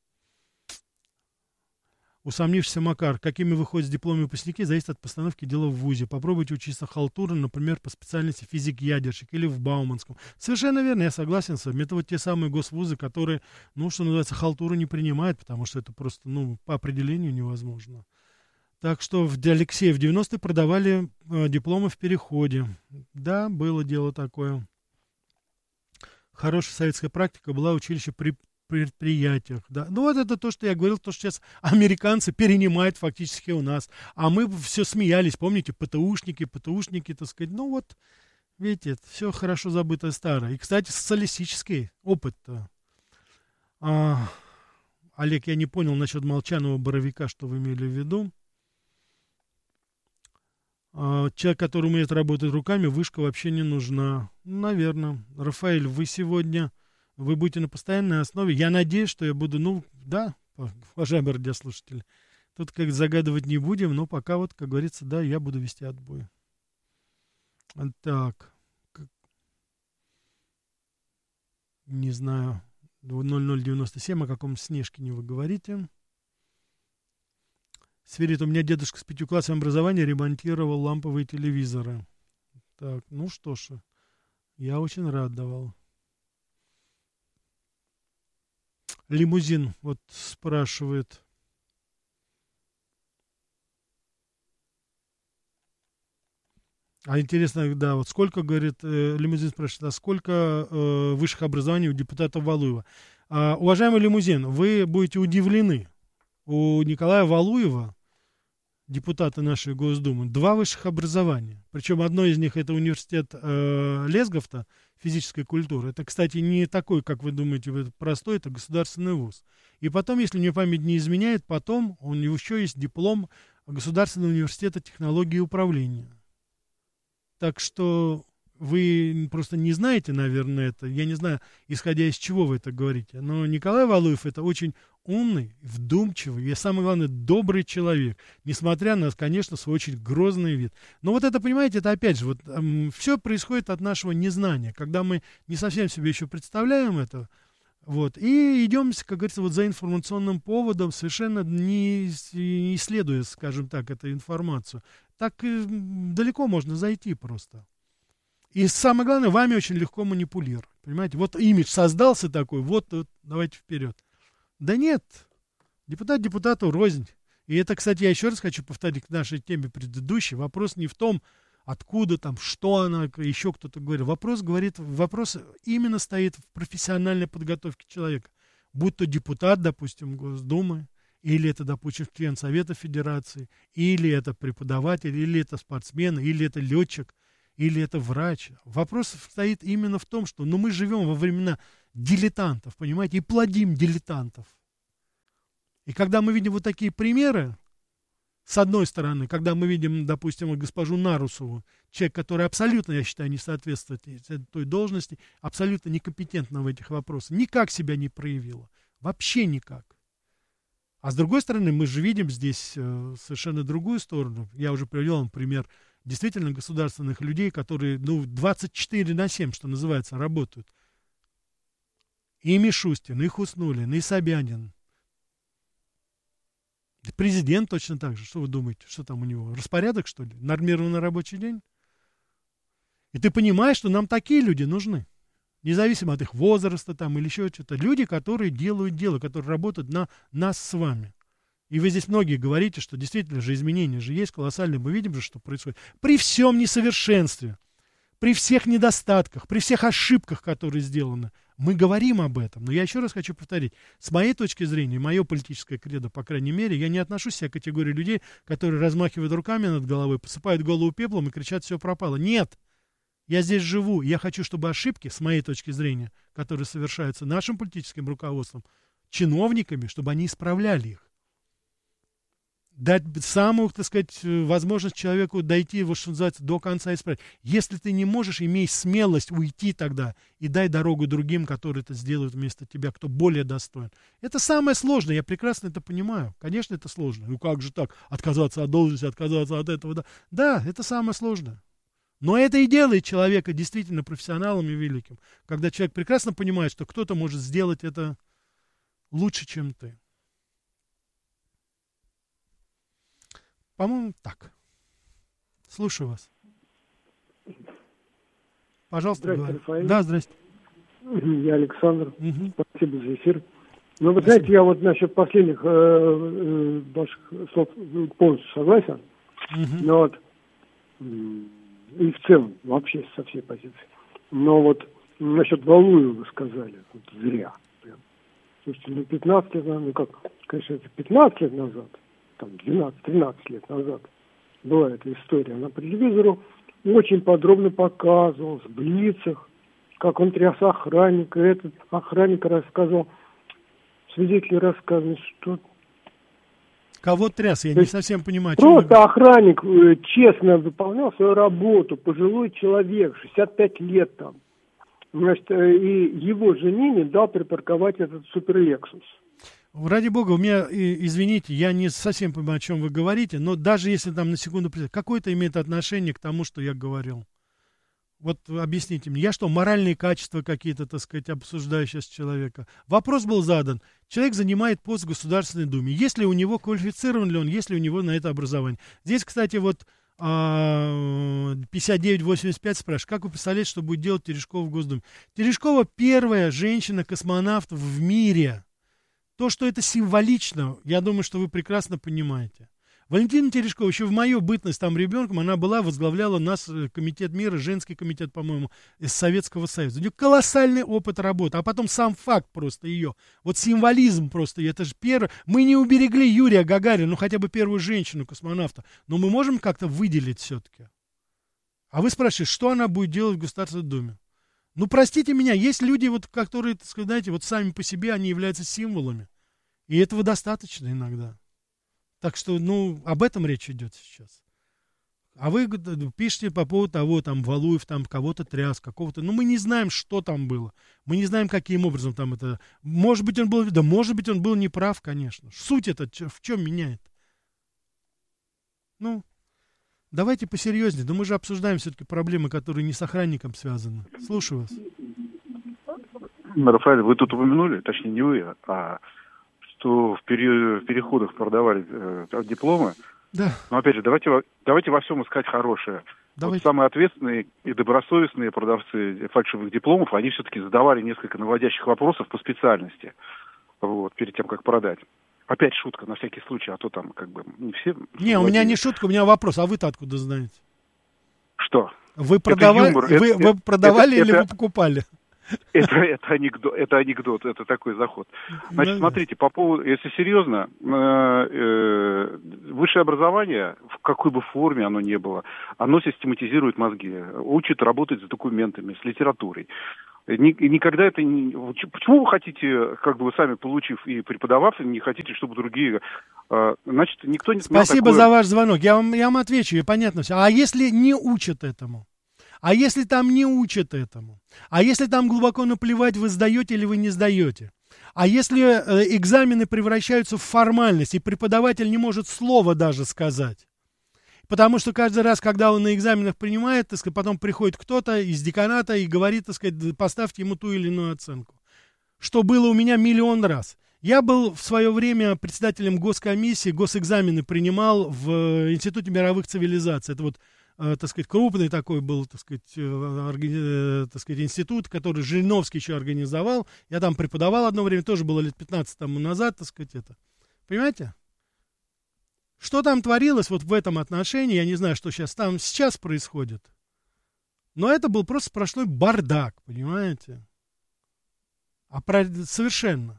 Усомнившийся Макар. Какими выходят с дипломами выпускники, зависит от постановки дела в ВУЗе. Попробуйте учиться халтурно, например, по специальности физик-ядерщик или в Бауманском. Совершенно верно, я согласен с вами. Это вот те самые госвузы, которые, что называется, халтуру не принимают, потому что это просто, по определению невозможно. Так что Алексей, в 90-е продавали дипломы в переходе. Да, было дело такое. Хорошая советская практика была училище при предприятиях. Да. Это то, что я говорил, то, что сейчас американцы перенимают фактически у нас. А мы все смеялись, помните, ПТУшники, так сказать. Видите, это все хорошо забытое старое. И, кстати, социалистический опыт-то. Олег, я не понял насчет молчаного боровика, что вы имели в виду. Человек, который умеет работать руками, вышка вообще не нужна. Наверное. Рафаэль, вы будете на постоянной основе. Я надеюсь, что я буду, уважаемые радиослушатели. Тут как загадывать не будем, но пока как говорится, да, я буду вести отбой. Так. Не знаю. 0097, о каком Снежкине вы говорите. Сверид, у меня дедушка с 5 классами образования ремонтировал ламповые телевизоры. Так, что ж, я очень рад давал. Лимузин, спрашивает. Интересно, да, сколько, говорит, Лимузин спрашивает, сколько высших образований у депутата Валуева? Уважаемый Лимузин, вы будете удивлены. У Николая Валуева, депутата нашей Госдумы, 2 высших образования. Причем одно из них это университет Лесговта, физической культуры. Это, кстати, не такой, как вы думаете, простой, это государственный вуз. И потом, если мне память не изменяет, потом у него еще есть диплом Государственного университета технологии и управления. Так что вы просто не знаете, наверное, это. Я не знаю, исходя из чего вы это говорите. Но Николай Валуев это очень умный, вдумчивый и, самое главное, добрый человек. Несмотря на, конечно, свой очень грозный вид. Но это, понимаете, это опять же, все происходит от нашего незнания. Когда мы не совсем себе еще представляем это, и идем, как говорится, за информационным поводом, совершенно не исследуя, скажем так, эту информацию. Так далеко можно зайти просто. И самое главное, вами очень легко манипулировать. Понимаете? Имидж создался такой, давайте вперед. Да нет, депутат депутату рознь. И это, кстати, я еще раз хочу повторить к нашей теме предыдущей. Вопрос не в том, откуда там, что она, еще кто-то говорит. Вопрос именно стоит в профессиональной подготовке человека. Будь то депутат, допустим, Госдумы, или это, допустим, член Совета Федерации, или это преподаватель, или это спортсмен, или это летчик, или это врач. Вопрос стоит именно в том, что мы живем во времена дилетантов, понимаете, и плодим дилетантов. И когда мы видим вот такие примеры, с одной стороны, когда мы видим, допустим, госпожу Нарусову, человек, который абсолютно, я считаю, не соответствует той должности, абсолютно некомпетентна в этих вопросах, никак себя не проявила, вообще никак. А с другой стороны, мы же видим здесь совершенно другую сторону. Я уже привел вам пример действительно государственных людей, которые 24/7, что называется, работают. И Мишустин, и Хуснуллин, и Собянин. Президент точно так же. Что вы думаете? Что там у него? Распорядок, что ли? Нормированный рабочий день? И ты понимаешь, что нам такие люди нужны. Независимо от их возраста там или еще что-то. Люди, которые делают дело, которые работают на нас с вами. И вы здесь многие говорите, что действительно же изменения же есть колоссальные. Мы видим же, что происходит. При всем несовершенстве, при всех недостатках, при всех ошибках, которые сделаны, мы говорим об этом. Но я еще раз хочу повторить. С моей точки зрения, мое политическое кредо, по крайней мере, я не отношусь к себя к категории людей, которые размахивают руками над головой, посыпают голову пеплом и кричат: все пропало. Нет! Я здесь живу, я хочу, чтобы ошибки, с моей точки зрения, которые совершаются нашим политическим руководством, чиновниками, чтобы они исправляли их. Дать самую, так сказать, возможность человеку дойти, вот что называется, до конца исправить. Если ты не можешь, имей смелость уйти тогда и дай дорогу другим, которые это сделают вместо тебя, кто более достоин. Это самое сложное, я прекрасно это понимаю. Конечно, это сложно. Ну как же так? Отказаться от должности, отказаться от этого. Да, да, это самое сложное. Но это и делает человека действительно профессионалом и великим. Когда человек прекрасно понимает, что кто-то может сделать это лучше, чем ты. По-моему, так. Слушаю вас. Пожалуйста, здрасте, Рафаэль. Да, здрасте. Я Александр. Спасибо за эфир. Ну, вы знаете, я вот насчет последних ваших слов полностью согласен. Но вот и в целом, вообще со всей позиции. Но вот насчет Валуева вы сказали, вот зря. Прям. Слушайте, 15 лет назад, конечно, это 15 лет назад, там 12-13 лет назад была эта история. Она по телевизору очень подробно показывалась, в блицах, как он тряс охранника. Этот охранник рассказывал, свидетели рассказывали, что... Кого тряс? Я не совсем понимаю. Просто охранник честно выполнял свою работу, пожилой человек, 65 лет там. Значит, и его жене не дал припарковать этот суперлексус. Ради бога, у меня, извините, я не совсем понимаю, о чем вы говорите, но даже если там на секунду... Какое-то имеет отношение к тому, что я говорил? Вот объясните мне, я что, моральные качества какие-то, так сказать, обсуждаю сейчас человека? Вопрос был задан. Человек занимает пост в Государственной Думе. Есть ли у него, квалифицирован ли он, есть ли у него на это образование? Здесь, кстати, вот 5985 спрашивает, как вы представляете, что будет делать Терешкова в Госдуме? Терешкова первая женщина-космонавт в мире. То, что это символично, я думаю, что вы прекрасно понимаете. Валентина Терешкова еще в мою бытность там ребенком, она возглавляла нас, комитет мира, женский комитет, по-моему, из Советского Союза. У нее колоссальный опыт работы, а потом сам факт просто ее, вот символизм просто, это же первое. Мы не уберегли Юрия Гагарина, ну хотя бы первую женщину-космонавта, но мы можем как-то выделить все-таки. А вы спрашиваете, что она будет делать в Государственной Думе? Ну, простите меня, есть люди, вот, которые, так сказать, знаете, вот сами по себе, они являются символами. И этого достаточно иногда. Так что, ну, об этом речь идет сейчас. А вы пишете по поводу того, там, Валуев там кого-то тряс, какого-то... Ну, мы не знаем, что там было. Мы не знаем, каким образом там это... Может быть, он был... Да, может быть, он был неправ, конечно. Суть это в чем меняет? Ну, давайте посерьезнее. Да мы же обсуждаем все-таки проблемы, которые не с охранником связаны. Слушаю вас. Рафаэль, вы тут упомянули, точнее, не вы, а... что в переходах продавали дипломы. Да. Но опять же, давайте во всем искать хорошее. Вот самые ответственные и добросовестные продавцы фальшивых дипломов, они все-таки задавали несколько наводящих вопросов по специальности, вот, перед тем, как продать. Опять шутка, на всякий случай, а то там как бы не все... Не, у меня не шутка, у меня вопрос, а вы-то откуда знаете? Что? Вы продавали, вы продавали или вы покупали? Это анекдот, это такой заход. Значит, смотрите, по поводу, если серьезно, высшее образование, в какой бы форме оно ни было, оно систематизирует мозги, учит работать с документами, с литературой. Никогда это не... Почему вы хотите, как бы вы сами получив и преподавав, не хотите, чтобы другие... Значит, никто не... Спасибо за ваш звонок. Я вам отвечу, и понятно все. А если не учат этому? А если там не учат этому? А если там глубоко наплевать, вы сдаете или вы не сдаете? А если экзамены превращаются в формальность, и преподаватель не может слова даже сказать? Потому что каждый раз, когда он на экзаменах принимает, так сказать, потом приходит кто-то из деканата и говорит, так сказать, поставьте ему ту или иную оценку. Что было у меня миллион раз. Я был в свое время председателем госкомиссии, госэкзамены принимал в Институте мировых цивилизаций. Это вот, так сказать, крупный такой был, так сказать, институт, который Жириновский еще организовал. Я там преподавал одно время, тоже было лет 15 тому назад, так сказать, это. Понимаете? Что там творилось вот в этом отношении, я не знаю, что сейчас происходит. Но это был просто сплошной бардак, понимаете? Совершенно.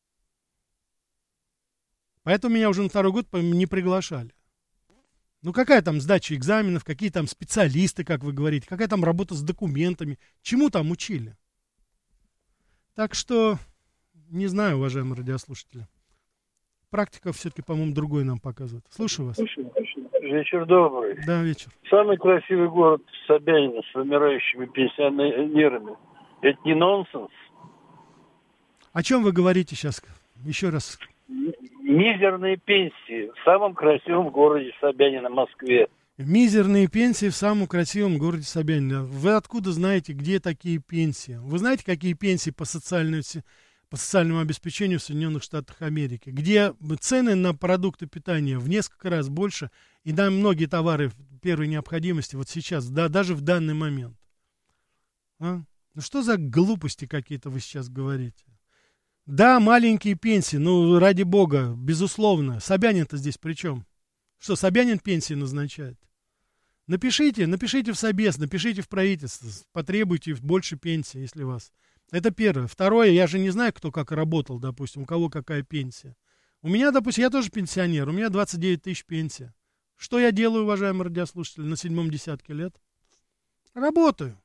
Поэтому меня уже на второй год не приглашали. Ну какая там сдача экзаменов, какие там специалисты, как вы говорите, какая там работа с документами, чему там учили? Так что, не знаю, уважаемые радиослушатели. Практика все-таки, по-моему, другой нам показывает. Слушаю вас. Вечер добрый. Да, вечер. Самый красивый город Собянина с вымирающими пенсионерами. Это не нонсенс? О чем вы говорите сейчас? Еще раз. Мизерные пенсии в самом красивом городе Собянина, Москве. Мизерные пенсии в самом красивом городе Собянина. Вы откуда знаете, где такие пенсии? Вы знаете, какие пенсии по социальному обеспечению в Соединенных Штатах Америки, где цены на продукты питания в несколько раз больше, и на многие товары первой необходимости вот сейчас, да, даже в данный момент. А? Ну что за глупости какие-то вы сейчас говорите? Да, маленькие пенсии, ну, ради бога, безусловно. Собянин-то здесь при чем? Что, Собянин пенсии назначает? Напишите в Собес, напишите в правительство, потребуйте больше пенсии, если вас... Это первое. Второе, я же не знаю, кто как работал, допустим, у кого какая пенсия. У меня, допустим, я тоже пенсионер, у меня 29 тысяч пенсия. Что я делаю, уважаемые радиослушатели, на 7-м десятке лет? Работаю.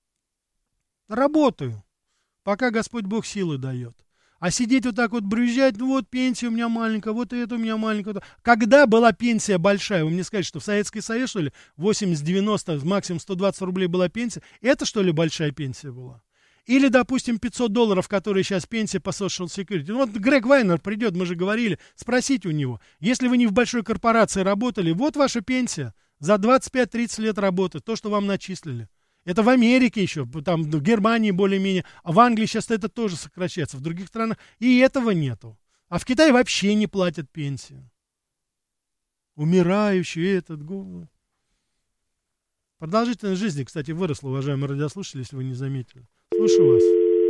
Пока Господь Бог силы дает. А сидеть вот так вот брюзжать, ну вот пенсия у меня маленькая, вот это у меня маленькая. Когда была пенсия большая? Вы мне скажете, что в Советский Союз, что ли, 80-90, максимум 120 рублей была пенсия? Это, что ли, большая пенсия была? Или, допустим, $500, которые сейчас пенсия по Social Security. Ну, вот Грег Вайнер придет, мы же говорили, спросите у него. Если вы не в большой корпорации работали, вот ваша пенсия. За 25-30 лет работы, то, что вам начислили. Это в Америке еще, там в Германии более-менее, а в Англии сейчас это тоже сокращается, в других странах и этого нету. А в Китае вообще не платят пенсию. Умирающий этот... Продолжительность жизни, кстати, выросла, уважаемые радиослушатели, если вы не заметили. Слушаю вас.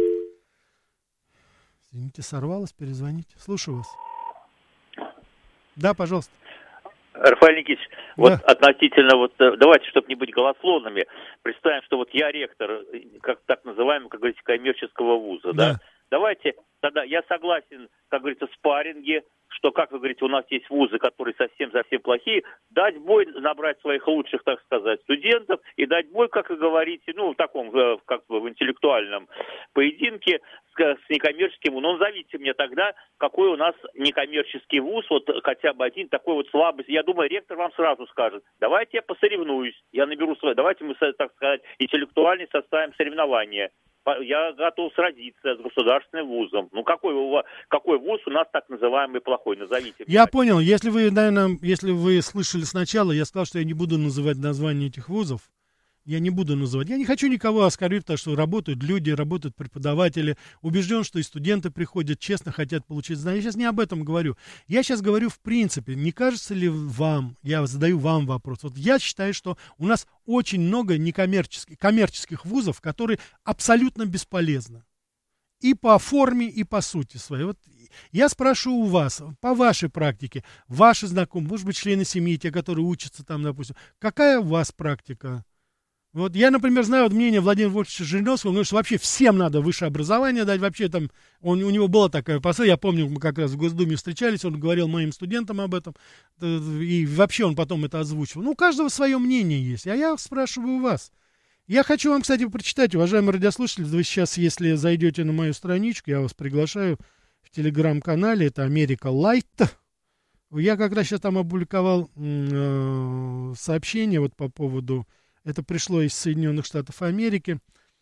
Извините, сорвалось, перезвоните. Слушаю вас. Да, пожалуйста. Рафаэль Никитич, вот относительно, вот давайте, чтобы не быть голословными, представим, что вот я ректор, как так называемого, как говорится, коммерческого вуза, да? Давайте, тогда я согласен, как говорится, спарринги, что, как вы говорите, у нас есть вузы, которые совсем-совсем плохие, дать бой, набрать своих лучших, так сказать, студентов и дать бой, как вы говорите, ну, в таком, как бы в интеллектуальном поединке с некоммерческим. Но назовите мне тогда, какой у нас некоммерческий вуз, вот хотя бы один такой вот слабый. Я думаю, ректор вам сразу скажет, давайте я посоревнуюсь, я наберу свои, давайте мы, так сказать, интеллектуальный составим соревнования. Я готов сразиться с государственным вузом. Ну, какой вуз у нас так называемый плохой? Назовите мне. Я понял. Если вы, наверное, если вы слышали сначала, я сказал, что я не буду называть названия этих вузов. Я не буду называть. Я не хочу никого оскорбить, потому что работают люди, работают преподаватели. Убежден, что и студенты приходят, честно хотят получить знания. Я сейчас не об этом говорю. Я сейчас говорю в принципе. Не кажется ли вам, я задаю вам вопрос. Вот я считаю, что у нас очень много коммерческих вузов, которые абсолютно бесполезны. и по форме, и по сути своей. Вот я спрашиваю у вас, по вашей практике, ваши знакомые, может быть, члены семьи, те, которые учатся там, допустим, какая у вас практика? Вот я, например, знаю вот мнение Владимира Вольфовича Жириновского, что вообще всем надо высшее образование дать, вообще там, у него была такая посыл, я помню, мы как раз в Госдуме встречались, он говорил моим студентам об этом, и вообще он потом это озвучивал. Ну, у каждого свое мнение есть, а я спрашиваю вас. Я хочу вам, кстати, прочитать, уважаемые радиослушатели, вы сейчас, если зайдете на мою страничку, я вас приглашаю в телеграм-канале, это Америка Лайт. Я как раз сейчас там опубликовал сообщение вот по поводу... Это пришло из Соединенных Штатов Америки.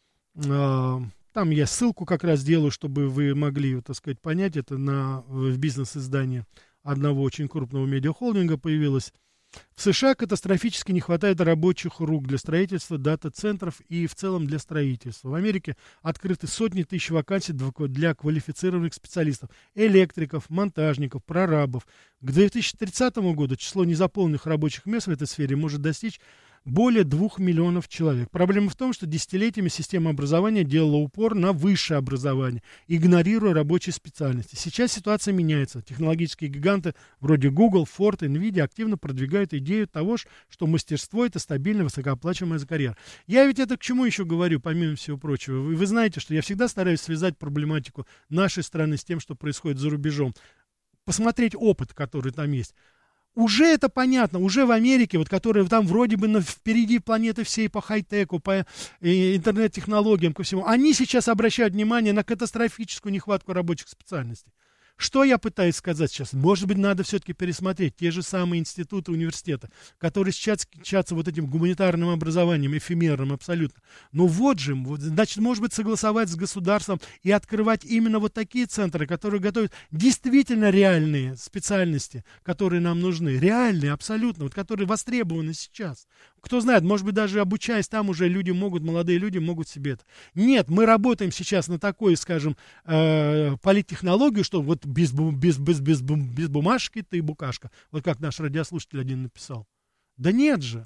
Там я ссылку как раз делаю, чтобы вы могли, так сказать, понять. Это в бизнес-издании одного очень крупного медиахолдинга появилось. В США катастрофически не хватает рабочих рук для строительства дата-центров и в целом для строительства. В Америке открыты сотни тысяч вакансий для квалифицированных специалистов, электриков, монтажников, прорабов. К 2030 году число незаполненных рабочих мест в этой сфере может достичь более 2 миллионов человек. Проблема в том, что десятилетиями система образования делала упор на высшее образование, игнорируя рабочие специальности. Сейчас ситуация меняется. Технологические гиганты вроде Google, Ford, Nvidia активно продвигают идею того, что мастерство – это стабильная, высокооплачиваемая карьера. Я ведь это к чему еще говорю, помимо всего прочего? Вы знаете, что я всегда стараюсь связать проблематику нашей страны с тем, что происходит за рубежом. Посмотреть опыт, который там есть. Уже это понятно, уже в Америке, вот, которая там вроде бы впереди планеты всей по хай-теку, по интернет-технологиям, ко всему, они сейчас обращают внимание на катастрофическую нехватку рабочих специальностей. Что я пытаюсь сказать сейчас? Может быть, надо все-таки пересмотреть те же самые институты, университеты, которые сейчас кичатся вот этим гуманитарным образованием, эфемерным абсолютно. Но вот же, значит, может быть, согласовать с государством и открывать именно вот такие центры, которые готовят действительно реальные специальности, которые нам нужны. Реальные, абсолютно, вот которые востребованы сейчас. Кто знает, может быть, даже обучаясь там уже молодые люди могут себе это. Нет, мы работаем сейчас на такой, скажем, политтехнологию, что вот без бумажки ты букашка. Вот как наш радиослушатель один написал. Да нет же.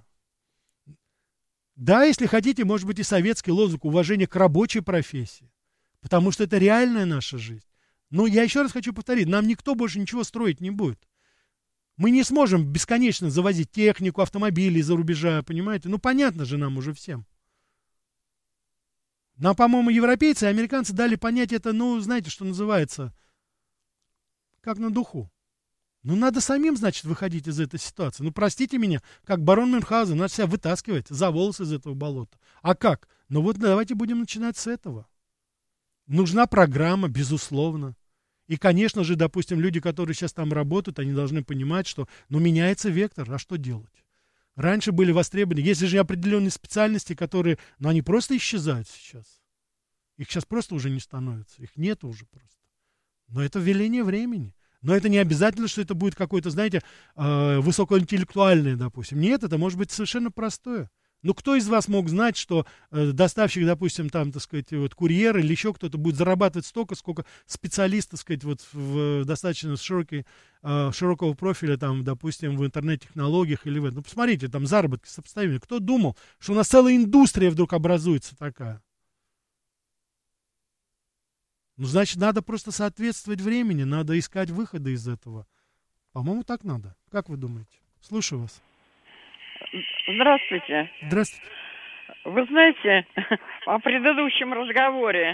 Да, если хотите, может быть, и советский лозунг уважения к рабочей профессии. Потому что это реальная наша жизнь. Но я еще раз хочу повторить, нам никто больше ничего строить не будет. Мы не сможем бесконечно завозить технику, автомобили из-за рубежа, понимаете? Ну, понятно же нам уже всем. Нам, по-моему, европейцы и американцы дали понять это, ну, знаете, что называется, как на духу. Ну, надо самим, значит, выходить из этой ситуации. Ну, простите меня, как барон Мюнхгаузен, надо себя вытаскивать за волосы из этого болота. А как? Ну, вот давайте будем начинать с этого. Нужна программа, безусловно. И, конечно же, допустим, люди, которые сейчас там работают, они должны понимать, что, ну, меняется вектор, а что делать? Раньше были востребованы, есть же определенные специальности, которые, ну, они просто исчезают сейчас. Их сейчас просто уже не становится, их нет уже просто. Но это веление времени. Но это не обязательно, что это будет какое-то, знаете, высокоинтеллектуальное, допустим. Нет, это может быть совершенно простое. Ну, кто из вас мог знать, что доставщик, допустим, там, так сказать, вот, курьер или еще кто-то будет зарабатывать столько, сколько специалист, так сказать, вот в достаточно широкого профиля, там, допустим, в интернет-технологиях или в этом. Ну, посмотрите, там заработки сопоставимы. Кто думал, что у нас целая индустрия вдруг образуется такая? Ну, значит, надо просто соответствовать времени, надо искать выходы из этого. По-моему, так надо. Как вы думаете? Слушаю вас. Здравствуйте. Здравствуйте. Вы знаете, о предыдущем разговоре,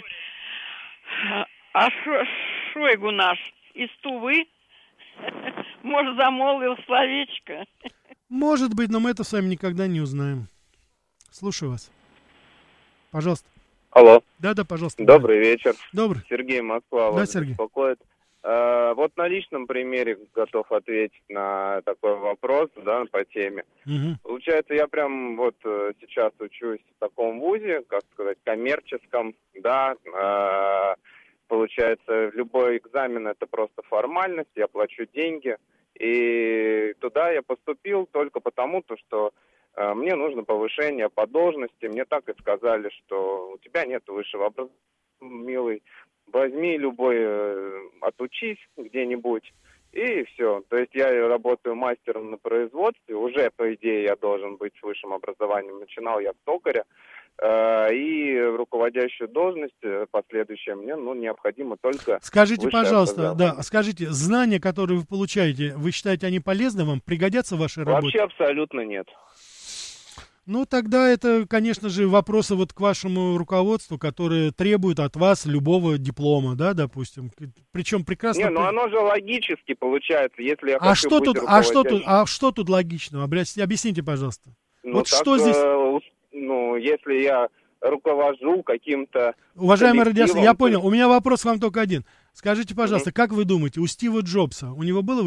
Шойгу наш из Тувы, может, замолвил словечко. Может быть, но мы это с вами никогда не узнаем. Слушаю вас. Пожалуйста. Алло. Да, пожалуйста. Добрый вечер. Добрый. Сергей, Москва вас беспокоит. Вот на личном примере готов ответить на такой вопрос, да, по теме. Получается, я прям вот сейчас учусь в таком вузе, как сказать, коммерческом, да. Получается, любой экзамен это просто формальность, я плачу деньги. И туда я поступил только потому, что мне нужно повышение по должности. Мне так и сказали, что у тебя нет высшего образования, милый. Возьми любой, отучись где-нибудь, и все. То есть я работаю мастером на производстве, уже, по идее, я должен быть с высшим образованием. Начинал я с токаря, и руководящую должность последующую мне, необходимо только... Скажите, высшее пожалуйста, образование. скажите, знания, которые вы получаете, вы считаете, они полезны вам, пригодятся в вашей работе? Вообще абсолютно нет. Тогда это, конечно же, вопросы к вашему руководству, которые требуют от вас любого диплома, да, допустим. Причем прекрасно... оно же логически получается, если я хочу быть руководящим. Что тут логичного? Объясните, пожалуйста. Что здесь... если я руковожу каким-то... Уважаемый радиослушатель, я понял. У меня вопрос вам только один. Скажите, пожалуйста, как вы думаете, у Стива Джобса, у него было